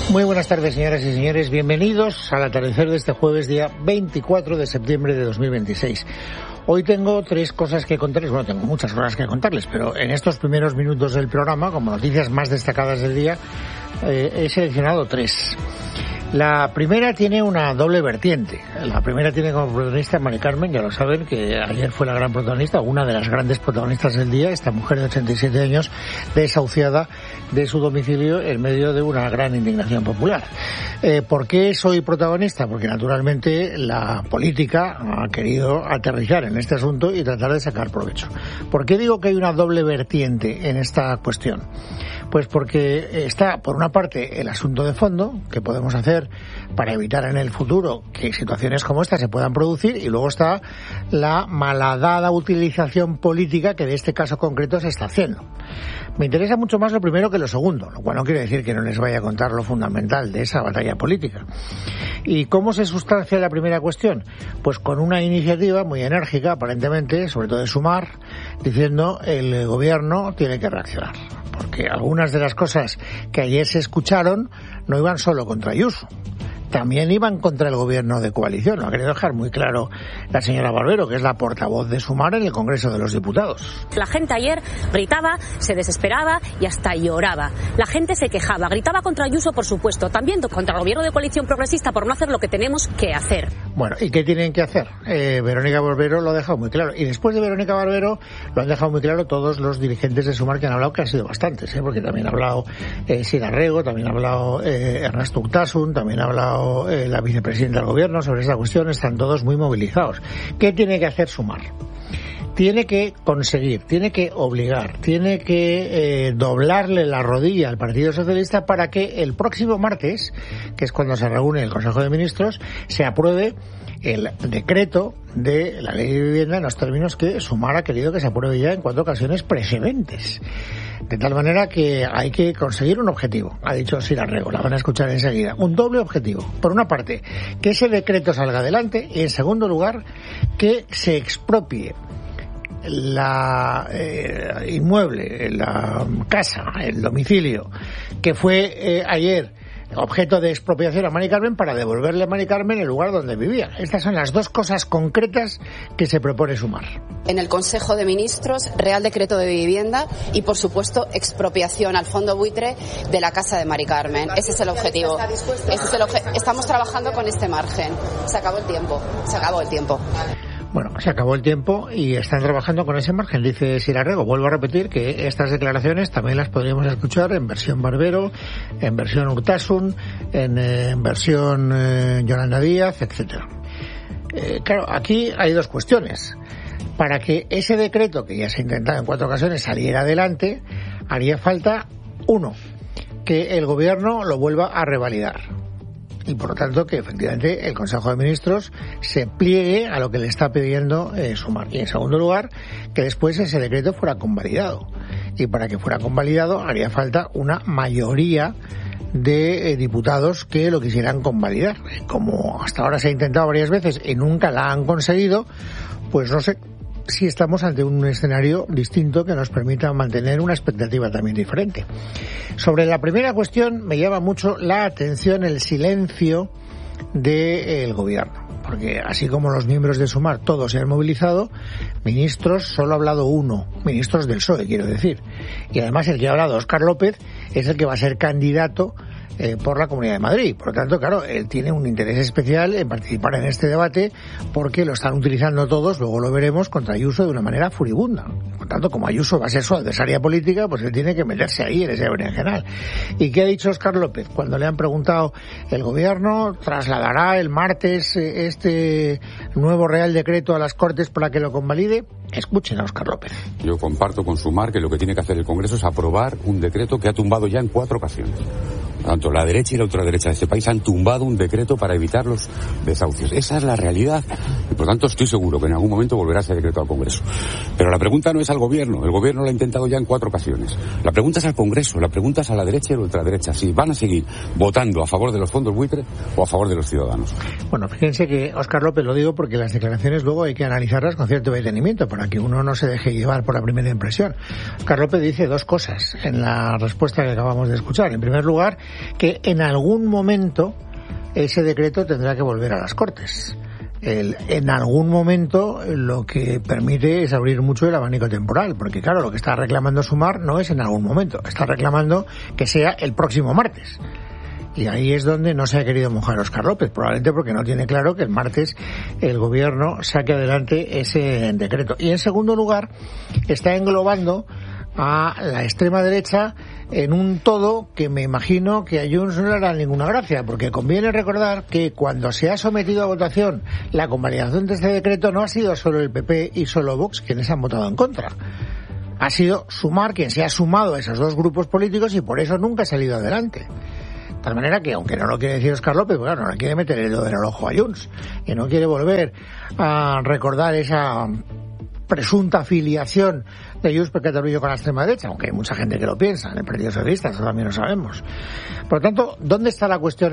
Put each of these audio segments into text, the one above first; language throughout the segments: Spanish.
Muy buenas tardes, señoras y señores. Bienvenidos al atardecer de este jueves, día 24 de septiembre de 2026. Hoy tengo tres cosas que contarles. Bueno, tengo muchas cosas que contarles, pero en estos primeros minutos del programa, como noticias más destacadas del día, he seleccionado tres. La primera tiene una doble vertiente. La primera tiene como protagonista a Mari Carmen, ya lo saben, que ayer fue la gran protagonista, una de las grandes protagonistas del día, esta mujer de 87 años, desahuciada de su domicilio en medio de una gran indignación popular. ¿Por qué soy protagonista? Porque naturalmente la política ha querido aterrizar en este asunto y tratar de sacar provecho. ¿Por qué digo que hay una doble vertiente en esta cuestión? Pues porque está, por una parte, el asunto de fondo, que podemos hacer para evitar en el futuro que situaciones como esta se puedan producir, y luego está la malhadada utilización política que de este caso concreto se está haciendo. Me interesa mucho más lo primero que lo segundo, lo cual no quiere decir que no les vaya a contar lo fundamental de esa batalla política. ¿Y cómo se sustancia la primera cuestión? Pues con una iniciativa muy enérgica, aparentemente, sobre todo de Sumar, diciendo el gobierno tiene que reaccionar. Porque algunas de las cosas que ayer se escucharon no iban solo contra Ayuso, también iban contra el gobierno de coalición. Lo ha querido dejar muy claro la señora Barbero, que es la portavoz de Sumar en el Congreso de los Diputados. La gente ayer gritaba, se desesperaba y hasta lloraba. La gente se quejaba, gritaba contra Ayuso, por supuesto, también contra el gobierno de coalición progresista por no hacer lo que tenemos que hacer. Bueno, ¿y qué tienen que hacer? Verónica Barbero lo ha dejado muy claro. Y después de Verónica Barbero lo han dejado muy claro todos los dirigentes de Sumar que han hablado, que han sido bastantes, porque también ha hablado Sira Rego, también ha hablado Ernesto Urtasun, también ha hablado la vicepresidenta del gobierno sobre esta cuestión. Están todos muy movilizados. ¿Qué tiene que hacer Sumar? Tiene que conseguir, tiene que obligar, tiene que doblarle la rodilla al Partido Socialista para que el próximo martes, que es cuando se reúne el Consejo de Ministros, se apruebe el decreto de la ley de vivienda en los términos que Sumar ha querido que se apruebe ya en 4 ocasiones precedentes. De tal manera que hay que conseguir un objetivo, ha dicho Sira Rego, la van a escuchar enseguida. Un doble objetivo. Por una parte, que ese decreto salga adelante, y en segundo lugar, que se expropie la inmueble, la casa, el domicilio, que fue ayer objeto de expropiación a Mari Carmen, para devolverle a Mari Carmen el lugar donde vivía. Estas son las dos cosas concretas que se propone Sumar. En el Consejo de Ministros, Real Decreto de Vivienda y, por supuesto, expropiación al fondo buitre de la casa de Mari Carmen. Ese es el objetivo. Estamos trabajando con este margen. Se acabó el tiempo. Bueno, se acabó el tiempo y están trabajando con ese margen, dice Sira Rego. Vuelvo a repetir que estas declaraciones también las podríamos escuchar en versión Barbero, en versión Urtasun, en versión Yolanda Díaz, etcétera. Claro, aquí hay dos cuestiones. Para que ese decreto, que ya se ha intentado en 4 ocasiones, saliera adelante, haría falta, uno, que el gobierno lo vuelva a revalidar. Y por lo tanto que efectivamente el Consejo de Ministros se pliegue a lo que le está pidiendo Sumar. Y en segundo lugar, que después ese decreto fuera convalidado. Y para que fuera convalidado haría falta una mayoría de diputados que lo quisieran convalidar. Como hasta ahora se ha intentado varias veces y nunca la han conseguido, pues no sé si estamos ante un escenario distinto que nos permita mantener una expectativa también diferente. Sobre la primera cuestión me llama mucho la atención el silencio del gobierno, porque así como los miembros de Sumar todos se han movilizado, ministros, solo ha hablado uno, ministros del PSOE quiero decir, y además el que ha hablado, Óscar López, es el que va a ser candidato por la Comunidad de Madrid. Por lo tanto, claro, él tiene un interés especial en participar en este debate porque lo están utilizando todos, luego lo veremos, contra Ayuso de una manera furibunda. Por tanto, como Ayuso va a ser su adversaria política, pues él tiene que meterse ahí en ese berenjenal. ¿Y qué ha dicho Óscar López? Cuando le han preguntado, el gobierno trasladará el martes este nuevo Real Decreto a las Cortes para que lo convalide. Escuchen a Óscar López. Yo comparto con Sumar que lo que tiene que hacer el Congreso es aprobar un decreto que ha tumbado ya en 4 ocasiones. Tanto la derecha y la ultraderecha de este país han tumbado un decreto para evitar los desahucios. Esa es la realidad. Y por tanto estoy seguro que en algún momento volverá ese decreto al Congreso. Pero la pregunta no es al Gobierno. El Gobierno lo ha intentado ya en 4 ocasiones. La pregunta es al Congreso. La pregunta es a la derecha y a la ultraderecha. Si van a seguir votando a favor de los fondos buitre o a favor de los ciudadanos. Bueno, fíjense que Óscar López, lo digo porque las declaraciones luego hay que analizarlas con cierto detenimiento para que uno no se deje llevar por la primera impresión. Óscar López dice 2 cosas en la respuesta que acabamos de escuchar. En primer lugar, que en algún momento ese decreto tendrá que volver a las Cortes. En algún momento lo que permite es abrir mucho el abanico temporal, porque claro, lo que está reclamando Sumar no es en algún momento, está reclamando que sea el próximo martes. Y ahí es donde no se ha querido mojar Óscar López, probablemente porque no tiene claro que el martes el gobierno saque adelante ese decreto. Y en segundo lugar, está englobando a la extrema derecha en un todo que me imagino que a Junts no le hará ninguna gracia, porque conviene recordar que cuando se ha sometido a votación la convalidación de este decreto no ha sido solo el PP y solo Vox quienes han votado en contra. Ha sido Sumar quien se ha sumado a esos dos grupos políticos y por eso nunca ha salido adelante. De tal manera que, aunque no lo quiere decir Óscar López, bueno, no le quiere meter el dedo en el ojo a Junts, que no quiere volver a recordar esa presunta afiliación de Junts per Catalunya con la extrema derecha, aunque hay mucha gente que lo piensa, en el Partido Socialista, eso también lo sabemos. Por lo tanto, ¿dónde está la cuestión,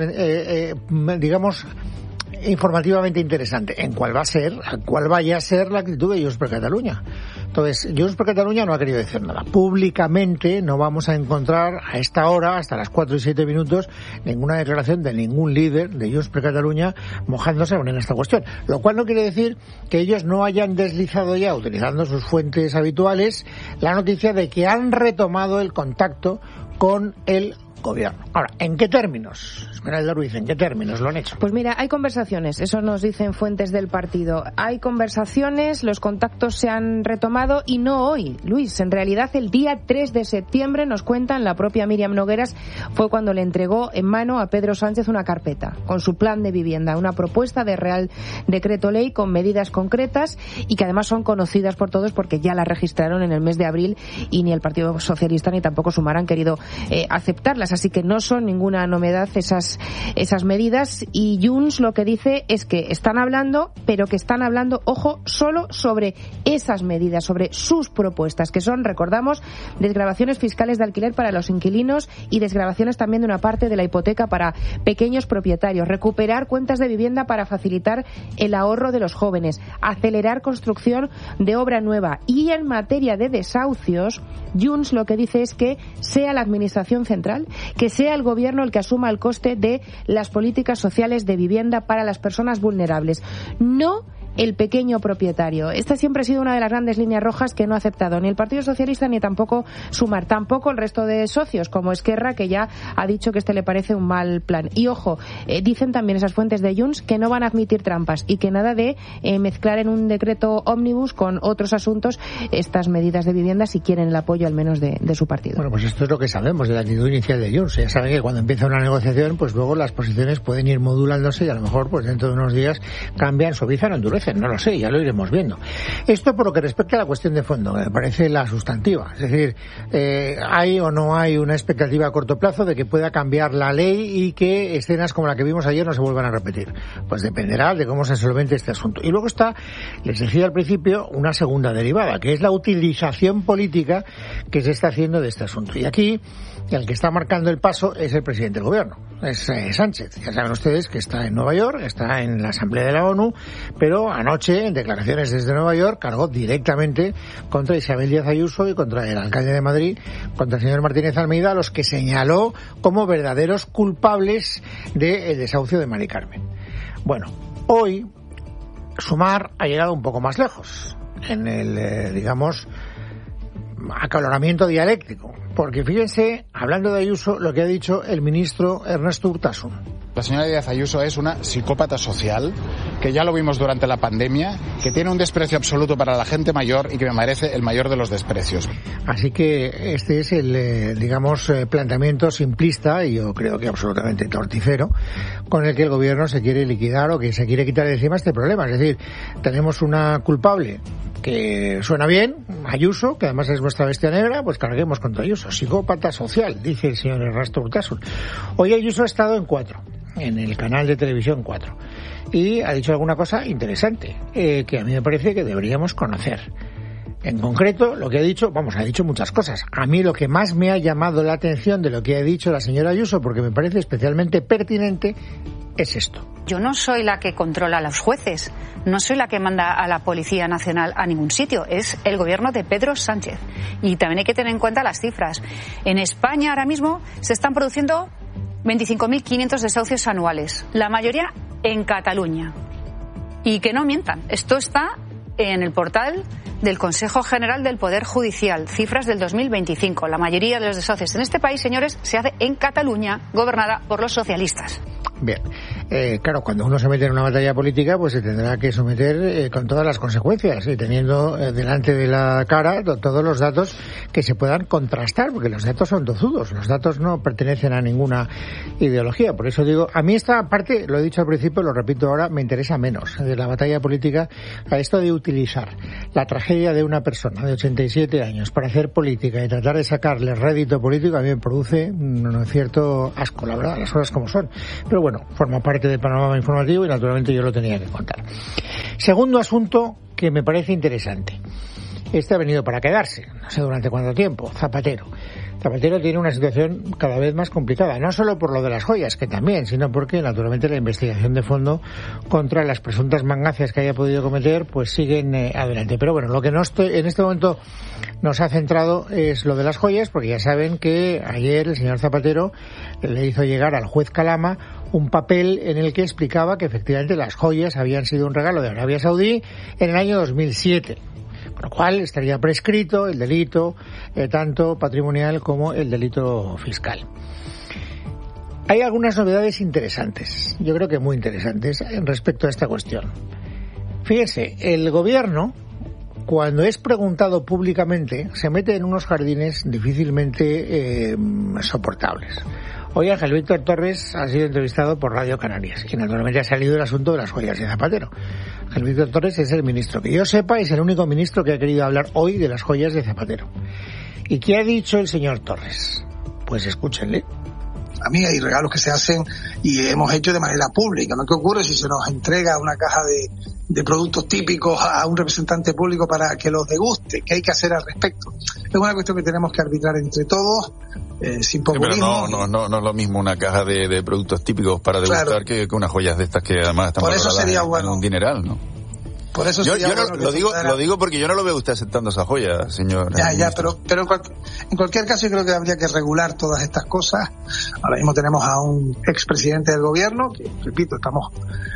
digamos, informativamente interesante? En cuál vaya a ser la actitud de Junts per Catalunya. Entonces, Junts per Catalunya no ha querido decir nada. Públicamente no vamos a encontrar a esta hora, hasta las 4 y 7 minutos, ninguna declaración de ningún líder de Junts per Catalunya mojándose en esta cuestión. Lo cual no quiere decir que ellos no hayan deslizado ya, utilizando sus fuentes habituales, la noticia de que han retomado el contacto con el gobierno. Ahora, ¿en qué términos? Esmeralda Ruiz, ¿en qué términos lo han hecho? Pues mira, hay conversaciones, eso nos dicen fuentes del partido. Hay conversaciones, los contactos se han retomado y no hoy, Luis. En realidad, el día 3 de septiembre, nos cuentan, la propia Míriam Nogueras fue cuando le entregó en mano a Pedro Sánchez una carpeta con su plan de vivienda, una propuesta de Real Decreto Ley con medidas concretas y que además son conocidas por todos porque ya la registraron en el mes de abril y ni el Partido Socialista ni tampoco Sumar han querido aceptarlas. Así que no son ninguna novedad esas medidas, y Junts lo que dice es que están hablando, pero que están hablando, ojo, solo sobre esas medidas, sobre sus propuestas, que son, recordamos, desgravaciones fiscales de alquiler para los inquilinos y desgravaciones también de una parte de la hipoteca para pequeños propietarios, recuperar cuentas de vivienda para facilitar el ahorro de los jóvenes, acelerar construcción de obra nueva, y en materia de desahucios, Junts lo que dice es que sea la Administración central, que sea el gobierno el que asuma el coste de las políticas sociales de vivienda para las personas vulnerables, no el pequeño propietario. Esta siempre ha sido una de las grandes líneas rojas que no ha aceptado ni el Partido Socialista ni tampoco Sumar, tampoco el resto de socios como Esquerra, que ya ha dicho que le parece un mal plan. Y ojo, dicen también esas fuentes de Junts que no van a admitir trampas y que nada de mezclar en un decreto ómnibus con otros asuntos estas medidas de vivienda si quieren el apoyo al menos de su partido. Bueno, pues esto es lo que sabemos de la actitud inicial de Junts. Ya saben que cuando empieza una negociación, pues luego las posiciones pueden ir modulándose y a lo mejor pues dentro de unos días cambian, suavizan o endurecen. No lo sé, ya lo iremos viendo. Esto por lo que respecta a la cuestión de fondo, que me parece la sustantiva. Es decir, ¿hay o no hay una expectativa a corto plazo de que pueda cambiar la ley y que escenas como la que vimos ayer no se vuelvan a repetir? Pues dependerá de cómo se solvente este asunto. Y luego está, les decía al principio, una segunda derivada, que es la utilización política que se está haciendo de este asunto. Y aquí, el que está marcando el paso es el presidente del gobierno, es Sánchez. Ya saben ustedes que está en Nueva York, está en la Asamblea de la ONU, pero anoche, en declaraciones desde Nueva York, cargó directamente contra Isabel Díaz Ayuso y contra el alcalde de Madrid, contra el señor Martínez Almeida, a los que señaló como verdaderos culpables del desahucio de Mari Carmen. Bueno, hoy Sumar ha llegado un poco más lejos en el, digamos, acaloramiento dialéctico. Porque fíjense, hablando de Ayuso, lo que ha dicho el ministro Ernesto Urtasun. La señora Díaz Ayuso es una psicópata social, que ya lo vimos durante la pandemia, que tiene un desprecio absoluto para la gente mayor y que me merece el mayor de los desprecios. Así que este es el, digamos, planteamiento simplista y yo creo que absolutamente torticero con el que el gobierno se quiere liquidar o que se quiere quitar de encima este problema. Es decir, tenemos una culpable que suena bien, Ayuso, que además es nuestra bestia negra, pues carguemos contra Ayuso. Psicópata social, dice el señor Ernesto Urtasun. Hoy Ayuso ha estado en 4, en el canal de televisión 4, y ha dicho alguna cosa interesante, que a mí me parece que deberíamos conocer. En concreto, lo que ha dicho, ha dicho muchas cosas. A mí lo que más me ha llamado la atención de lo que ha dicho la señora Ayuso, porque me parece especialmente pertinente, es esto. Yo no soy la que controla a los jueces, no soy la que manda a la Policía Nacional a ningún sitio, es el gobierno de Pedro Sánchez. Y también hay que tener en cuenta las cifras. En España ahora mismo se están produciendo 25.500 desahucios anuales, la mayoría en Cataluña. Y que no mientan, esto está en el portal del Consejo General del Poder Judicial, cifras del 2025. La mayoría de los desahucios en este país, señores, se hace en Cataluña, gobernada por los socialistas. Bien, claro, cuando uno se mete en una batalla política, pues se tendrá que someter con todas las consecuencias y teniendo delante de la cara todos los datos que se puedan contrastar, porque los datos son tozudos, los datos no pertenecen a ninguna ideología. Por eso digo, a mí esta parte, lo he dicho al principio, lo repito ahora, me interesa menos de la batalla política, a esto de utilizar la tragedia de una persona de 87 años para hacer política y tratar de sacarle rédito político. A mí me produce un cierto asco, la verdad, las cosas como son. Pero bueno, forma parte del panorama informativo y naturalmente yo lo tenía que contar. Segundo asunto que me parece interesante. Este ha venido para quedarse, no sé durante cuánto tiempo. Zapatero tiene una situación cada vez más complicada, no solo por lo de las joyas, que también, sino porque naturalmente la investigación de fondo contra las presuntas mangacias que haya podido cometer pues siguen adelante. Pero bueno, lo que en este momento nos ha centrado es lo de las joyas, porque ya saben que ayer el señor Zapatero le hizo llegar al juez Calama un papel en el que explicaba que efectivamente las joyas habían sido un regalo de Arabia Saudí en el año 2007. Con lo cual estaría prescrito el delito tanto patrimonial como el delito fiscal. Hay algunas novedades interesantes, yo creo que muy interesantes, respecto a esta cuestión. Fíjense, el gobierno, cuando es preguntado públicamente, se mete en unos jardines difícilmente soportables. Hoy Ángel Víctor Torres ha sido entrevistado por Radio Canarias y naturalmente ha salido el asunto de las joyas de Zapatero. Ángel Víctor Torres es el ministro, que yo sepa, es el único ministro que ha querido hablar hoy de las joyas de Zapatero. ¿Y qué ha dicho el señor Torres? Pues escúchenle. A mí hay regalos que se hacen y hemos hecho de manera pública, ¿no? ¿Qué ocurre si se nos entrega una caja de productos típicos a un representante público para que los deguste? ¿Qué hay que hacer al respecto? Es una cuestión que tenemos que arbitrar entre todos, sin populismo. Pero no es lo mismo una caja de productos típicos para degustar, claro, que unas joyas de estas que además están valoradas en un dineral, ¿no? Por eso yo lo digo porque yo no lo veo usted aceptando esa joya, señor. Pero en cualquier caso yo creo que habría que regular todas estas cosas. Ahora mismo tenemos a un expresidente del gobierno que, repito, estamos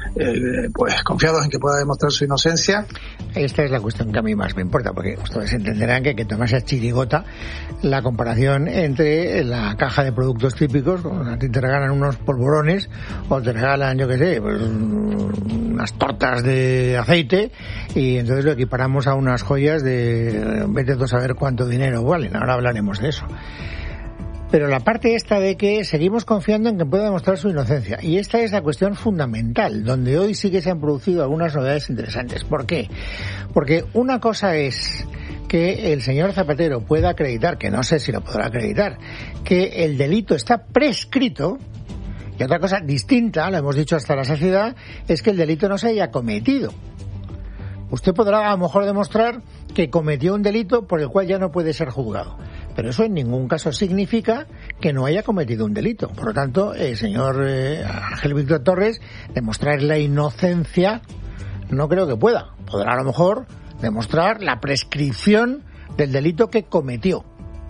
pues confiados en que pueda demostrar su inocencia. Esta es la cuestión que a mí más me importa, porque ustedes entenderán que tomas a chirigota la comparación entre la caja de productos típicos, a ti te regalan unos polvorones o te regalan, yo qué sé, pues unas tortas de aceite, y entonces lo equiparamos a unas joyas de vete tú a saber cuánto dinero valen. Ahora hablaremos de eso. Pero la parte esta de que seguimos confiando en que pueda demostrar su inocencia, y esta es la cuestión fundamental, donde hoy sí que se han producido algunas novedades interesantes. ¿Por qué? Porque una cosa es que el señor Zapatero pueda acreditar, que no sé si lo podrá acreditar, que el delito está prescrito, y otra cosa distinta, lo hemos dicho hasta la saciedad, es que el delito no se haya cometido. Usted podrá a lo mejor demostrar que cometió un delito por el cual ya no puede ser juzgado, pero eso en ningún caso significa que no haya cometido un delito. Por lo tanto, el señor Ángel Víctor Torres, demostrar la inocencia no creo que pueda. Podrá a lo mejor demostrar la prescripción del delito que cometió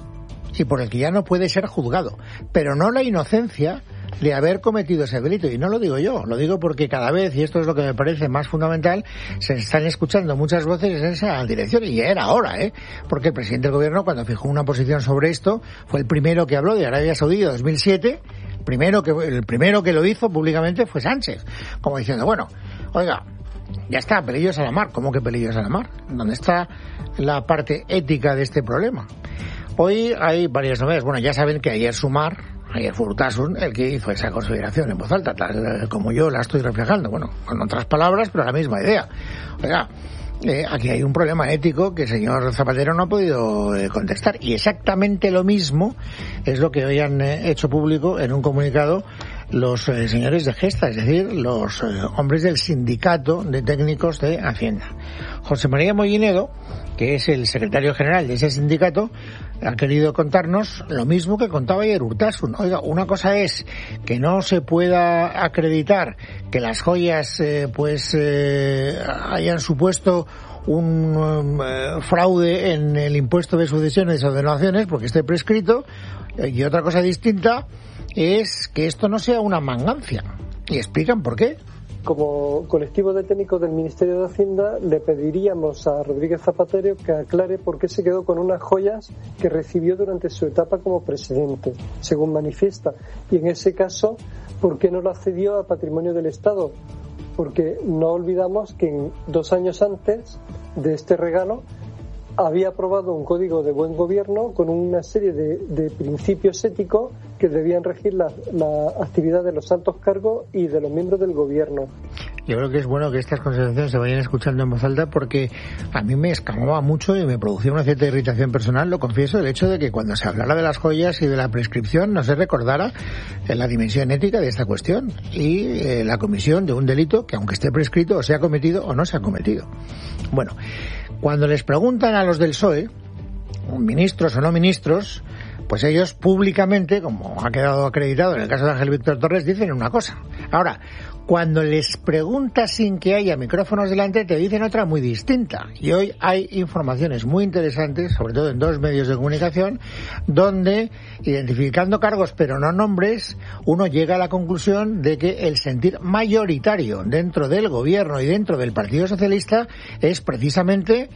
y por el que ya no puede ser juzgado, pero no la inocencia de haber cometido ese delito. Y no lo digo yo, lo digo porque cada vez, y esto es lo que me parece más fundamental, se están escuchando muchas voces en esa dirección, y ya era hora, porque el presidente del gobierno, cuando fijó una posición sobre esto, fue el primero que habló de Arabia Saudí en 2007, el primero que lo hizo públicamente fue Sánchez, como diciendo, bueno, oiga, ya está, pelillos a la mar. ¿Cómo que pelillos a la mar? ¿Dónde está la parte ética de este problema? Hoy hay varias novedades. Bueno, ya saben que ayer fue Urtasun el que hizo esa consideración en voz alta, como yo la estoy reflejando, bueno, con otras palabras, pero la misma idea. Oiga, aquí hay un problema ético que el señor Zapatero no ha podido contestar, y exactamente lo mismo es lo que hoy han hecho público en un comunicado los señores de Gesta, es decir, los hombres del sindicato de técnicos de Hacienda. José María Mollinedo, que es el secretario general de ese sindicato, ha querido contarnos lo mismo que contaba ayer Urtasun. Oiga, una cosa es que no se pueda acreditar que las joyas hayan supuesto un fraude en el impuesto de sucesiones o de donaciones porque esté prescrito, y otra cosa distinta es que esto no sea una mangancia. Y explican por qué. Como colectivo de técnicos del Ministerio de Hacienda le pediríamos a Rodríguez Zapatero que aclare por qué se quedó con unas joyas que recibió durante su etapa como presidente, según manifiesta. Y en ese caso, ¿por qué no lo cedió a Patrimonio del Estado? Porque no olvidamos que 2 años antes de este regalo había aprobado un código de buen gobierno con una serie de principios éticos que debían regir la actividad de los altos cargos y de los miembros del gobierno. Yo creo que es bueno que estas conversaciones se vayan escuchando en voz alta, porque a mí me escamaba mucho y me producía una cierta irritación personal, lo confieso, el hecho de que cuando se hablara de las joyas y de la prescripción no se recordara la dimensión ética de esta cuestión y la comisión de un delito que, aunque esté prescrito, o se ha cometido o no se ha cometido. Bueno, cuando les preguntan a los del PSOE, ministros o no ministros, pues ellos públicamente, como ha quedado acreditado en el caso de Ángel Víctor Torres, dicen una cosa. Ahora, cuando les preguntas sin que haya micrófonos delante, te dicen otra muy distinta. Y hoy hay informaciones muy interesantes, sobre todo en 2 medios de comunicación, donde, identificando cargos pero no nombres, uno llega a la conclusión de que el sentir mayoritario dentro del gobierno y dentro del Partido Socialista es precisamente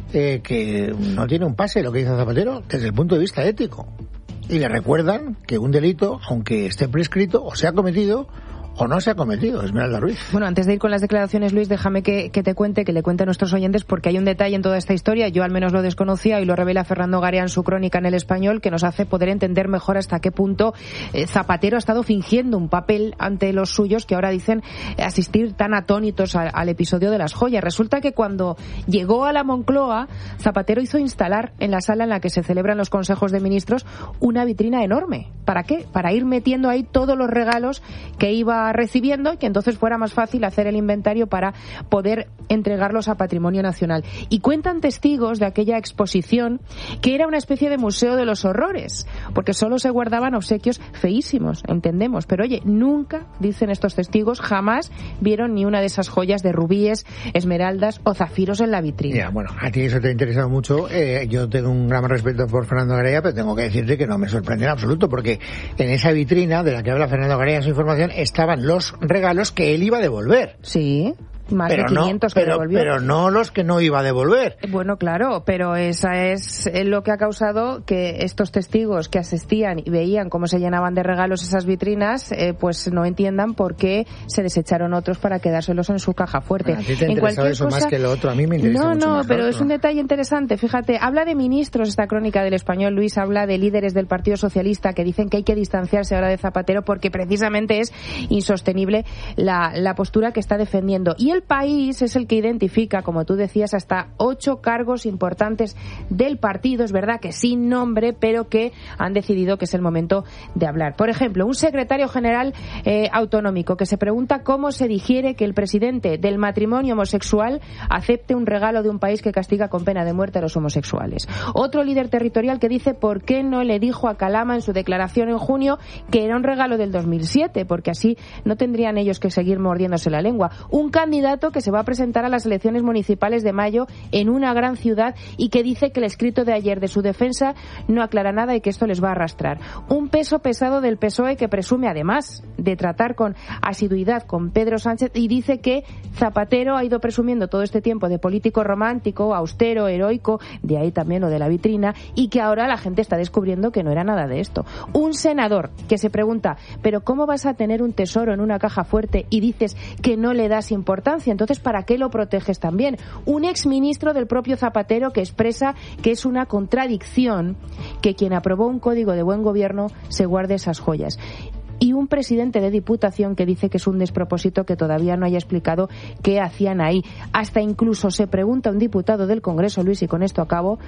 que no tiene un pase lo que dice Zapatero desde el punto de vista ético. Y le recuerdan que un delito, aunque esté prescrito, o se ha cometido o no se ha cometido. Esmeralda Ruiz. Bueno, antes de ir con las declaraciones, Luis, déjame que te cuente, que le cuente a nuestros oyentes, porque hay un detalle en toda esta historia, yo al menos lo desconocía y lo revela Fernando Garea en su crónica en El Español, que nos hace poder entender mejor hasta qué punto Zapatero ha estado fingiendo un papel ante los suyos, que ahora dicen asistir tan atónitos al episodio de las joyas. Resulta que cuando llegó a la Moncloa, Zapatero hizo instalar en la sala en la que se celebran los consejos de ministros una vitrina enorme. ¿Para qué? Para ir metiendo ahí todos los regalos que iba recibiendo y que entonces fuera más fácil hacer el inventario para poder entregarlos a Patrimonio Nacional. Y cuentan testigos de aquella exposición que era una especie de museo de los horrores, porque solo se guardaban obsequios feísimos, entendemos, pero oye, nunca, dicen estos testigos, jamás vieron ni una de esas joyas de rubíes, esmeraldas o zafiros en la vitrina. Ya, bueno, a ti eso te ha interesado mucho. Yo tengo un gran respeto por Fernando Garea, pero tengo que decirte que no me sorprende en absoluto, porque en esa vitrina de la que habla Fernando Garea en su información estaban los regalos que él iba a devolver. Sí. Más de 500 que devolvió. Pero no los que no iba a devolver. Bueno, claro, pero esa es lo que ha causado que estos testigos que asistían y veían cómo se llenaban de regalos esas vitrinas, pues no entiendan por qué se desecharon otros para quedárselos en su caja fuerte. ¿A ti te ha interesado eso más que lo otro? A mí me interesa mucho más pero es un detalle interesante. Fíjate, habla de ministros esta crónica del Español, Luis, habla de líderes del Partido Socialista que dicen que hay que distanciarse ahora de Zapatero porque precisamente es insostenible la postura que está defendiendo. Y el País es el que identifica, como tú decías, hasta 8 cargos importantes del partido, es verdad que sin nombre, pero que han decidido que es el momento de hablar. Por ejemplo, un secretario general autonómico que se pregunta cómo se digiere que el presidente del matrimonio homosexual acepte un regalo de un país que castiga con pena de muerte a los homosexuales. Otro líder territorial que dice por qué no le dijo a Calama en su declaración en junio que era un regalo del 2007, porque así no tendrían ellos que seguir mordiéndose la lengua. Un candidato que se va a presentar a las elecciones municipales de mayo en una gran ciudad y que dice que el escrito de ayer de su defensa no aclara nada y que esto les va a arrastrar. Un peso pesado del PSOE que presume además de tratar con asiduidad con Pedro Sánchez y dice que Zapatero ha ido presumiendo todo este tiempo de político romántico, austero, heroico, de ahí también lo de la vitrina, y que ahora la gente está descubriendo que no era nada de esto. Un senador que se pregunta, pero ¿cómo vas a tener un tesoro en una caja fuerte y dices que no le das importancia? Entonces, ¿para qué lo proteges también? Un exministro del propio Zapatero que expresa que es una contradicción que quien aprobó un código de buen gobierno se guarde esas joyas. Y un presidente de Diputación que dice que es un despropósito que todavía no haya explicado qué hacían ahí. Hasta incluso se pregunta un diputado del Congreso, Luis, y con esto acabo,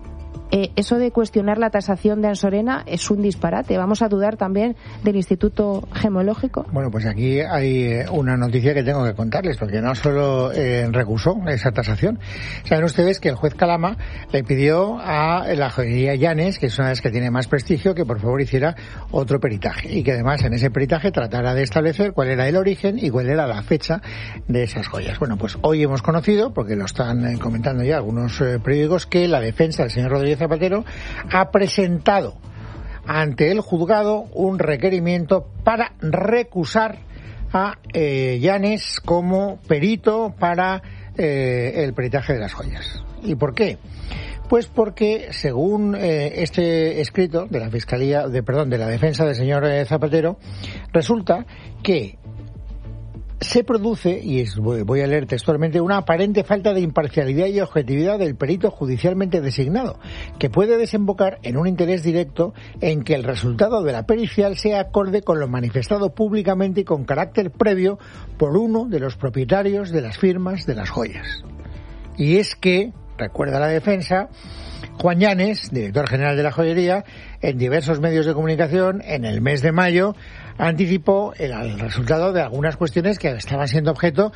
eso de cuestionar la tasación de Ansorena es un disparate. ¿Vamos a dudar también del Instituto Gemológico? Bueno, pues aquí hay una noticia que tengo que contarles, porque no solo recusó esa tasación. Saben ustedes que el juez Calama le pidió a la joyería Llanes, que es una de las que tiene más prestigio, que por favor hiciera otro peritaje, y que además en ese peritaje tratara de establecer cuál era el origen y cuál era la fecha de esas joyas. Bueno, pues hoy hemos conocido, porque lo están comentando ya algunos periódicos, que la defensa del señor Rodríguez Zapatero ha presentado ante el juzgado un requerimiento para recusar a Llanes como perito para el peritaje de las joyas. ¿Y por qué? Pues porque, según este escrito de la Fiscalía, de la defensa del señor Zapatero, resulta que se produce, y voy a leer textualmente, una aparente falta de imparcialidad y objetividad del perito judicialmente designado, que puede desembocar en un interés directo en que el resultado de la pericial sea acorde con lo manifestado públicamente y con carácter previo por uno de los propietarios de las firmas de las joyas. Y es que, recuerda la defensa, Juan Llanes, director general de la joyería, en diversos medios de comunicación, en el mes de mayo, anticipó el resultado de algunas cuestiones que estaban siendo objeto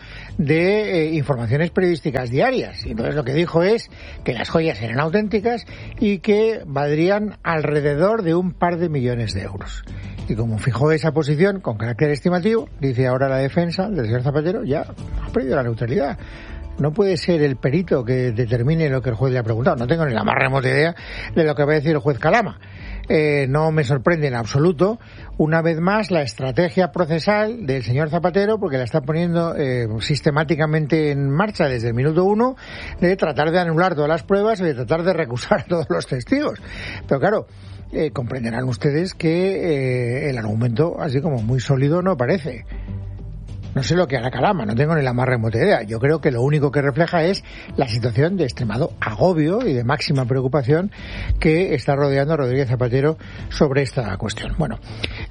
de informaciones periodísticas diarias. Y entonces lo que dijo es que las joyas eran auténticas y que valdrían alrededor de un par de millones de euros. Y como fijó esa posición con carácter estimativo, dice ahora la defensa del señor Zapatero, ya ha perdido la neutralidad. No puede ser el perito que determine lo que el juez le ha preguntado. No tengo ni la más remota idea de lo que va a decir el juez Calama. No me sorprende en absoluto, una vez más, la estrategia procesal del señor Zapatero, porque la está poniendo sistemáticamente en marcha desde el minuto 1, de tratar de anular todas las pruebas y de tratar de recusar a todos los testigos. Pero claro, comprenderán ustedes que el argumento, así como muy sólido, no parece. No sé lo que hará Calama, no tengo ni la más remota idea. Yo creo que lo único que refleja es la situación de extremado agobio y de máxima preocupación que está rodeando a Rodríguez Zapatero sobre esta cuestión. Bueno,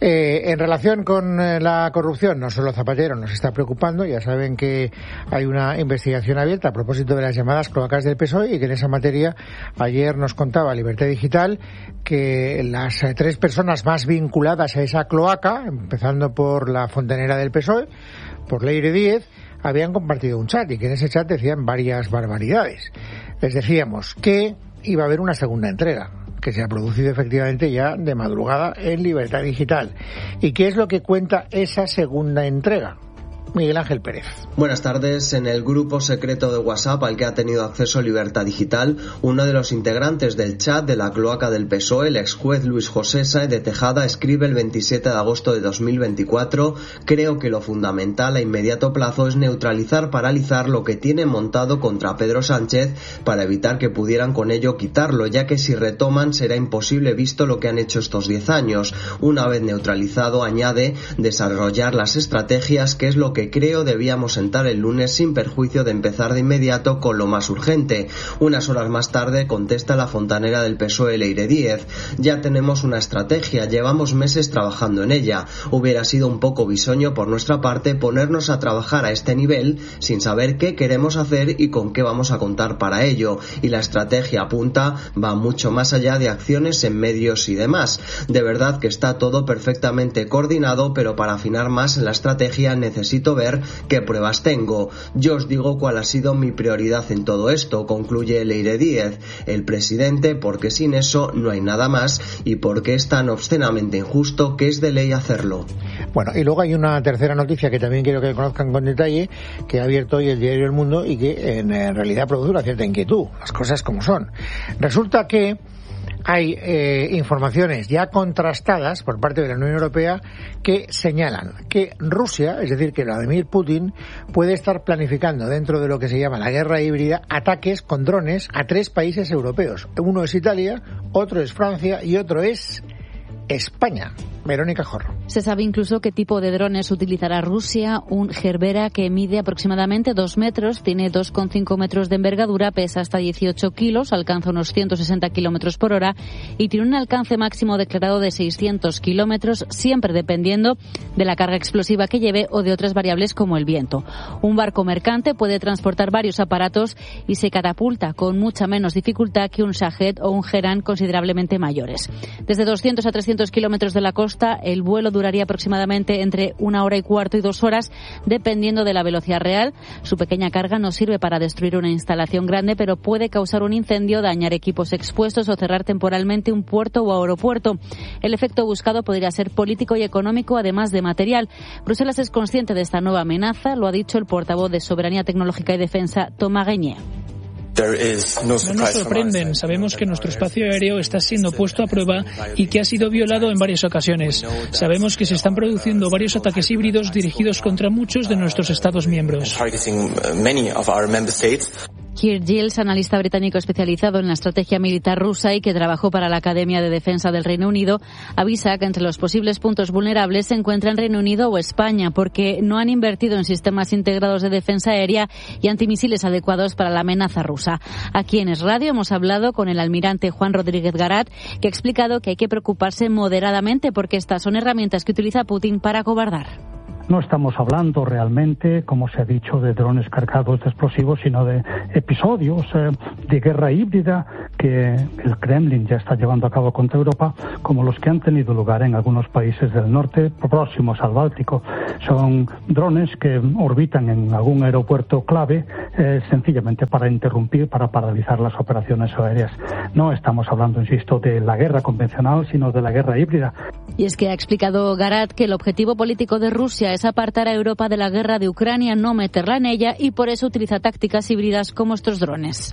en relación con la corrupción, no solo Zapatero nos está preocupando, ya saben que hay una investigación abierta a propósito de las llamadas cloacas del PSOE y que en esa materia ayer nos contaba Libertad Digital que las 3 personas más vinculadas a esa cloaca, empezando por la fontanera del PSOE, por Leire Díez, habían compartido un chat y que en ese chat decían varias barbaridades. Les decíamos que iba a haber una segunda entrega, que se ha producido efectivamente ya de madrugada en Libertad Digital. ¿Y qué es lo que cuenta esa segunda entrega? Miguel Ángel Pérez. Buenas tardes. En el grupo secreto de WhatsApp al que ha tenido acceso Libertad Digital, uno de los integrantes del chat de la cloaca del PSOE, el exjuez Luis José Sáez de Tejada, escribe el 27 de agosto de 2024: creo que lo fundamental a inmediato plazo es neutralizar, paralizar lo que tiene montado contra Pedro Sánchez para evitar que pudieran con ello quitarlo, ya que si retoman será imposible visto lo que han hecho estos 10 años. Una vez neutralizado, añade, desarrollar las estrategias, que es lo que creo debíamos sentar el lunes sin perjuicio de empezar de inmediato con lo más urgente. Unas horas más tarde contesta la fontanera del PSOE, Leire Díez: ya tenemos una estrategia, llevamos meses trabajando en ella. Hubiera sido un poco bisoño por nuestra parte ponernos a trabajar a este nivel sin saber qué queremos hacer y con qué vamos a contar para ello. Y la estrategia apunta va mucho más allá de acciones en medios y demás. De verdad que está todo perfectamente coordinado, pero para afinar más en la estrategia necesito ver qué pruebas tengo. Yo os digo cuál ha sido mi prioridad en todo esto, concluye Leire Díez: el presidente, porque sin eso no hay nada más y porque es tan obscenamente injusto que es de ley hacerlo. Bueno, y luego hay una tercera noticia que también quiero que conozcan con detalle, que ha abierto hoy el diario El Mundo y que en realidad produce una cierta inquietud, las cosas como son. Resulta que hay informaciones ya contrastadas por parte de la Unión Europea que señalan que Rusia, es decir, que Vladimir Putin, puede estar planificando dentro de lo que se llama la guerra híbrida ataques con drones a 3 países europeos. Uno es Italia, otro es Francia y otro es España. Verónica Jorro. Se sabe incluso qué tipo de drones utilizará Rusia. Un Gerbera que mide aproximadamente 2 metros, tiene 2,5 metros de envergadura, pesa hasta 18 kilos, alcanza unos 160 kilómetros por hora y tiene un alcance máximo declarado de 600 kilómetros, siempre dependiendo de la carga explosiva que lleve o de otras variables como el viento. Un barco mercante puede transportar varios aparatos y se catapulta con mucha menos dificultad que un Shahed o un Geran considerablemente mayores. Desde 200 a 300 kilómetros de la costa, el vuelo duraría aproximadamente entre 1 hora y cuarto y 2 horas, dependiendo de la velocidad real. Su pequeña carga no sirve para destruir una instalación grande, pero puede causar un incendio, dañar equipos expuestos o cerrar temporalmente un puerto o aeropuerto. El efecto buscado podría ser político y económico, además de material. Bruselas es consciente de esta nueva amenaza, lo ha dicho el portavoz de Soberanía Tecnológica y Defensa, Thomas Guénier. No nos sorprenden. Sabemos que nuestro espacio aéreo está siendo puesto a prueba y que ha sido violado en varias ocasiones. Sabemos que se están produciendo varios ataques híbridos dirigidos contra muchos de nuestros Estados miembros. Keir Giles, analista británico especializado en la estrategia militar rusa y que trabajó para la Academia de Defensa del Reino Unido, avisa que entre los posibles puntos vulnerables se encuentran Reino Unido o España, porque no han invertido en sistemas integrados de defensa aérea y antimisiles adecuados para la amenaza rusa. Aquí en Es Radio hemos hablado con el almirante Juan Rodríguez Garat, que ha explicado que hay que preocuparse moderadamente porque estas son herramientas que utiliza Putin para acobardar. No estamos hablando realmente, como se ha dicho, de drones cargados de explosivos, sino de episodios de guerra híbrida que el Kremlin ya está llevando a cabo contra Europa, como los que han tenido lugar en algunos países del norte próximos al Báltico. Son drones que orbitan en algún aeropuerto clave sencillamente para interrumpir, para paralizar las operaciones aéreas. No estamos hablando, insisto, de la guerra convencional, sino de la guerra híbrida. Y es que ha explicado Garat que el objetivo político de Rusia es apartar a Europa de la guerra de Ucrania, no meterla en ella, y por eso utiliza tácticas híbridas como estos drones.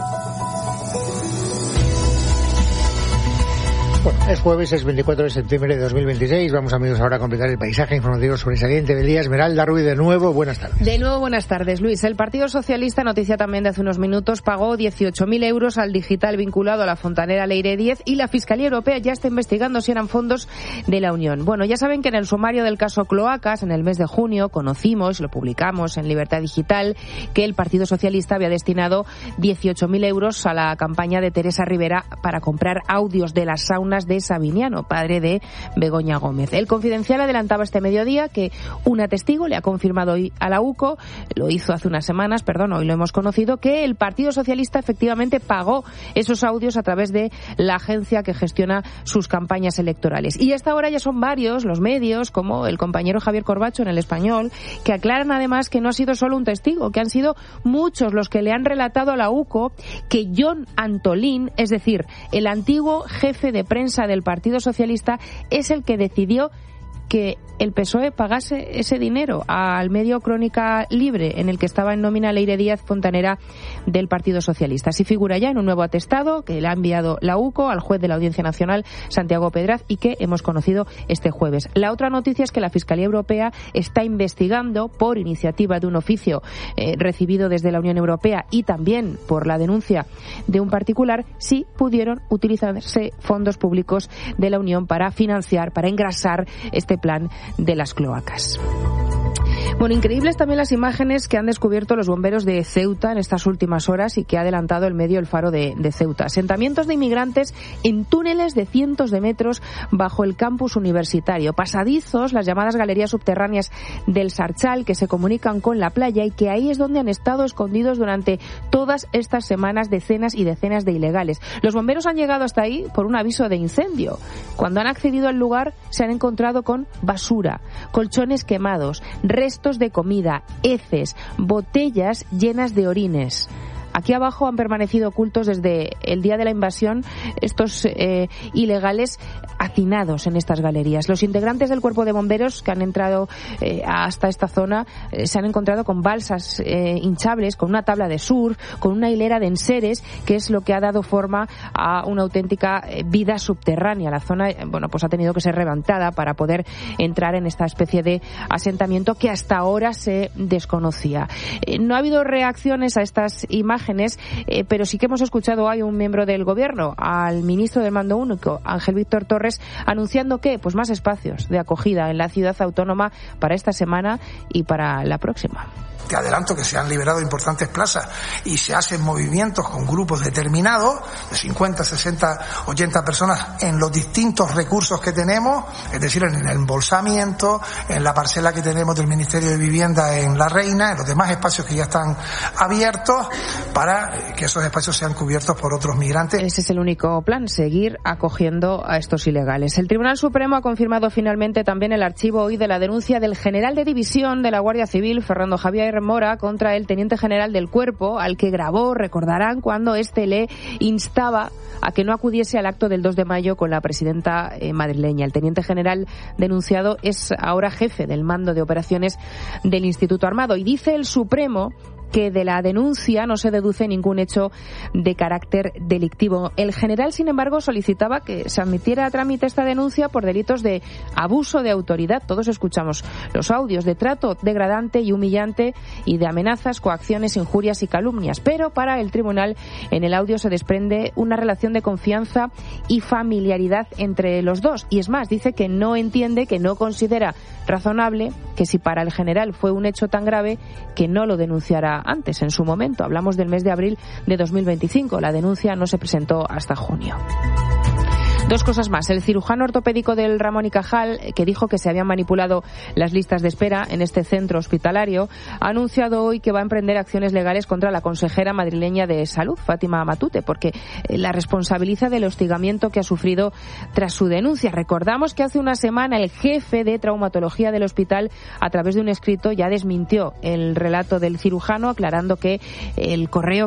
Bueno, es jueves, es 24 de septiembre de 2026. Vamos, amigos, ahora a completar el paisaje informativo sobresaliente del día. Esmeralda Ruiz, de nuevo, buenas tardes. De nuevo, buenas tardes, Luis. El Partido Socialista, noticia también de hace unos minutos, pagó 18.000 euros al digital vinculado a la fontanera Leire 10 y la Fiscalía Europea ya está investigando si eran fondos de la Unión. Bueno, ya saben que en el sumario del caso Cloacas, en el mes de junio, conocimos, lo publicamos en Libertad Digital, que el Partido Socialista había destinado 18.000 euros a la campaña de Teresa Rivera para comprar audios de las saunas de Sabiniano, padre de Begoña Gómez. El Confidencial adelantaba este mediodía que una testigo le ha confirmado hoy a la UCO, lo hizo hace unas semanas, hoy lo hemos conocido, que el Partido Socialista efectivamente pagó esos audios a través de la agencia que gestiona sus campañas electorales. Y hasta ahora ya son varios los medios, como el compañero Javier Corbacho en El Español, que aclaran además que no ha sido solo un testigo, que han sido muchos los que le han relatado a la UCO que Jon Antolín, es decir, el antiguo jefe de prensa del Partido Socialista, es el que decidió que el PSOE pagase ese dinero al medio Crónica Libre, en el que estaba en nómina Leire Díaz, fontanera del Partido Socialista. Así figura ya en un nuevo atestado que le ha enviado la UCO al juez de la Audiencia Nacional, Santiago Pedraz, y que hemos conocido este jueves. La otra noticia es que la Fiscalía Europea está investigando, por iniciativa de un oficio recibido desde la Unión Europea y también por la denuncia de un particular, si pudieron utilizarse fondos públicos de la Unión para financiar, para engrasar este plan de las cloacas. Bueno, increíbles también las imágenes que han descubierto los bomberos de Ceuta en estas últimas horas y que ha adelantado el medio El Faro de Ceuta. Asentamientos de inmigrantes en túneles de cientos de metros bajo el campus universitario. Pasadizos, las llamadas galerías subterráneas del Sarchal, que se comunican con la playa y que ahí es donde han estado escondidos durante todas estas semanas decenas y decenas de ilegales. Los bomberos han llegado hasta ahí por un aviso de incendio. Cuando han accedido al lugar se han encontrado con basura, colchones quemados, restos de comida, heces, botellas llenas de orines. Aquí abajo han permanecido ocultos desde el día de la invasión estos ilegales hacinados en estas galerías. Los integrantes del cuerpo de bomberos que han entrado hasta esta zona se han encontrado con balsas hinchables, con una tabla de surf, con una hilera de enseres, que es lo que ha dado forma a una auténtica vida subterránea. La zona, pues ha tenido que ser levantada para poder entrar en esta especie de asentamiento que hasta ahora se desconocía. No ha habido reacciones a estas imágenes, pero sí que hemos escuchado hoy a un miembro del gobierno, al ministro del Mando Único, Ángel Víctor Torres, anunciando que más espacios de acogida en la ciudad autónoma para esta semana y para la próxima. Te adelanto que se han liberado importantes plazas y se hacen movimientos con grupos determinados de 50, 60, 80 personas en los distintos recursos que tenemos, es decir, en el embolsamiento, en la parcela que tenemos del Ministerio de Vivienda en La Reina, en los demás espacios que ya están abiertos, para que esos espacios sean cubiertos por otros migrantes. Ese es el único plan, seguir acogiendo a estos ilegales. El Tribunal Supremo ha confirmado finalmente también el archivo hoy de la denuncia del general de división de la Guardia Civil, Fernando Javier Mora, contra el teniente general del Cuerpo, al que grabó, recordarán, cuando este le instaba a que no acudiese al acto del 2 de mayo con la presidenta madrileña. El teniente general denunciado es ahora jefe del mando de operaciones del Instituto Armado y dice el Supremo que de la denuncia no se deduce ningún hecho de carácter delictivo. El general, sin embargo, solicitaba que se admitiera a trámite esta denuncia por delitos de abuso de autoridad. Todos escuchamos los audios de trato degradante y humillante y de amenazas, coacciones, injurias y calumnias. Pero para el tribunal, en el audio se desprende una relación de confianza y familiaridad entre los dos. Y es más, dice que no entiende, que no considera razonable que si para el general fue un hecho tan grave, que no lo denunciara antes, en su momento. Hablamos del mes de abril de 2025. La denuncia no se presentó hasta junio. Dos cosas más. El cirujano ortopédico del Ramón y Cajal, que dijo que se habían manipulado las listas de espera en este centro hospitalario, ha anunciado hoy que va a emprender acciones legales contra la consejera madrileña de Salud, Fátima Matute, porque la responsabiliza del hostigamiento que ha sufrido tras su denuncia. Recordamos que hace una semana el jefe de traumatología del hospital, a través de un escrito, ya desmintió el relato del cirujano, aclarando que el correo